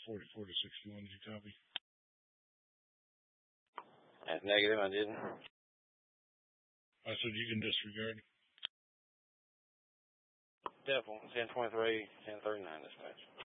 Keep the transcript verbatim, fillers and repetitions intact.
forty-four to sixty-one. Did you copy? That's negative, I didn't. I said you can disregard. Devil, ten twenty-three, ten thirty-nine dispatch.